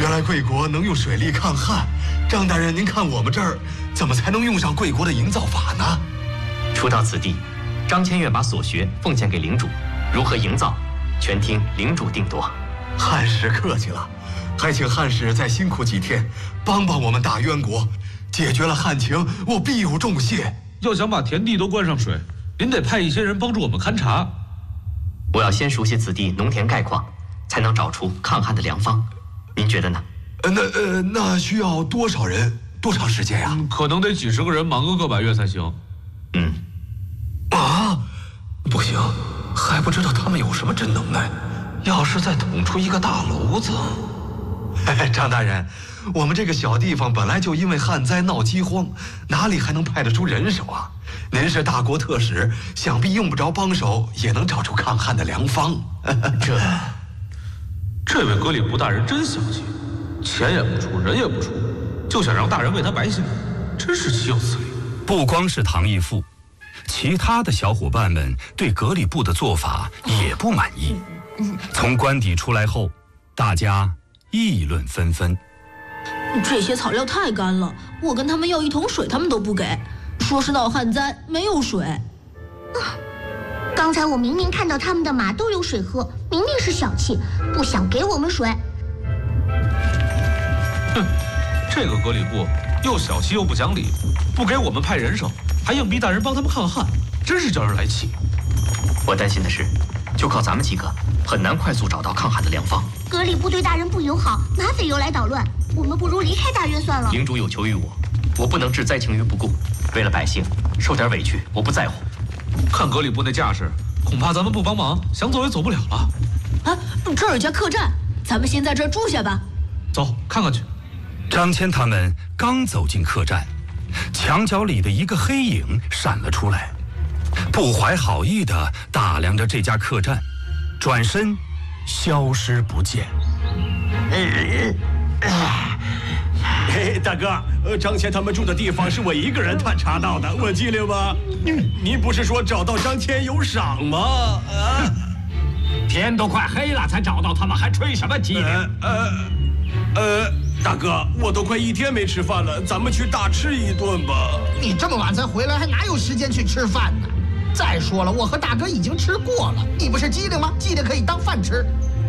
原来贵国能用水力抗旱，张大人，您看我们这儿怎么才能用上贵国的营造法呢？ 初到此地，张骞愿把所学奉献给领主，如何营造，全听领主定夺。 汉使客气了，还请汉使再辛苦几天，帮帮我们大渊国，解决了旱情，我必有重谢。 要想把田地都灌上水，您得派一些人帮助我们勘察。 我要先熟悉此地农田概况，才能找出抗旱的良方。您觉得呢？ 那需要多少人，多长时间呀？ 可能得几十个人忙个百月才行。 不行，还不知道他们有什么真能耐。要是再捅出一个大娄子，张大人，我们这个小地方本来就因为旱灾闹饥荒，哪里还能派得出人手啊？您是大国特使，想必用不着帮手，也能找出抗旱的良方。 这位格里布大人真小气，钱也不出，人也不出，就想让大人为他白辛苦，真是岂有此理！ 不光是唐义父，其他的小伙伴们对格里布的做法也不满意。从官邸出来后，大家议论纷纷。 这些草料太干了，我跟他们要一桶水，他们都不给，说是闹旱灾，没有水。 刚才我明明看到他们的马都有水喝，明明是小气，不想给我们水。 这个格里布又小气又不讲理，不给我们派人手，还硬逼大人帮他们抗旱，真是叫人来气。 我担心的是，就靠咱们几个，很难快速找到抗旱的良方。 格里布对大人不友好，马匪又来捣乱，我们不如离开大约算了。 领主有求于我，我不能置灾情于不顾，为了百姓受点委屈，我不在乎。 看格里布那架势，恐怕咱们不帮忙，想走也走不了了。 这儿有家客栈，咱们先在这儿住下吧。 走，看看去。 张骞他们刚走进客栈，墙角里的一个黑影闪了出来，不怀好意地打量着这家客栈，转身消失不见。 大哥，张骞他们住的地方是我一个人探查到的，我机灵吗？您不是说找到张骞有赏吗？ 天都快黑了才找到他们，还吹什么机灵？ 大哥，我都快一天没吃饭了，咱们去大吃一顿吧。 你这么晚才回来，还哪有时间去吃饭呢？再说了，我和大哥已经吃过了，你不是机灵吗？机灵可以当饭吃。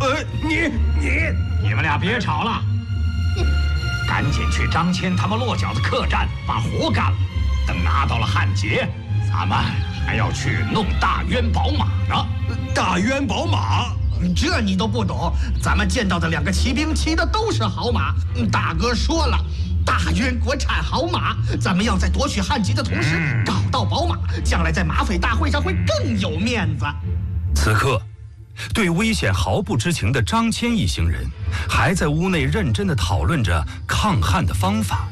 你们俩别吵了，赶紧去张骞他们落脚的客栈把活干了。等拿到了汉劫，咱们还要去弄大渊宝马呢。 大渊宝马？ 这你都不懂？咱们见到的2个骑兵骑的都是好马。大哥说了，大渊国产好马，咱们要在夺取汉籍的同时找到宝马，将来在马匪大会上会更有面子。 此刻，对危险毫不知情的张骞一行人还在屋内认真地讨论着抗旱的方法。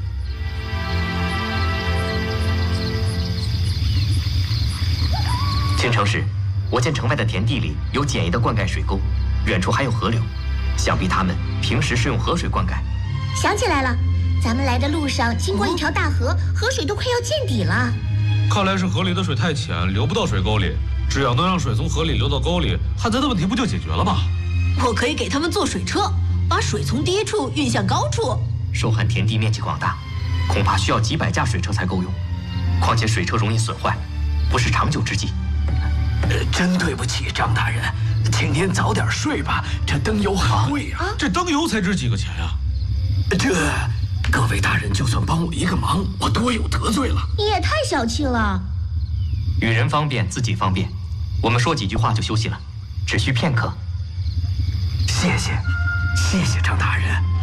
京城时，我见城外的田地里有简易的灌溉水沟，远处还有河流，想必他们平时是用河水灌溉。 想起来了，咱们来的路上经过一条大河，河水都快要见底了。 看来是河里的水太浅，流不到水沟里。只要能让水从河里流到沟里，旱灾的问题不就解决了吗？ 我可以给他们做水车，把水从低处运向高处。 受旱田地面积广大，恐怕需要几百架水车才够用，况且水车容易损坏，不是长久之计。 真对不起，张大人，请您早点睡吧。这灯油很贵啊！ 这灯油才值几个钱呀？ 各位大人就算帮我一个忙，我多有得罪了。 你也太小气了。 与人方便，自己方便。我们说几句话就休息了，只需片刻。 谢谢张大人。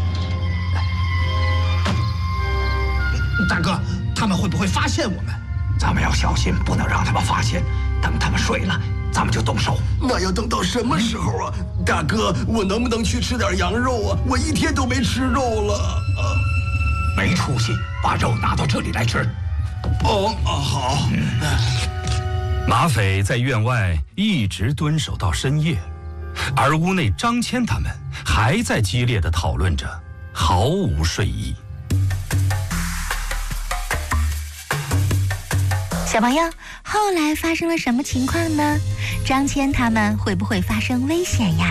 大哥，他们会不会发现我们？ 咱们要小心，不能让他们发现。等他们睡了，咱们就动手。 那要等到什么时候啊？大哥，我能不能去吃点羊肉啊？我一天都没吃肉了。 没出息，把肉拿到这里来吃。 好。 马匪在院外一直蹲守到深夜，而屋内张骞他们还在激烈地讨论着，毫无睡意。 小朋友，后来发生了什么情况呢？张骞他们会不会发生危险呀？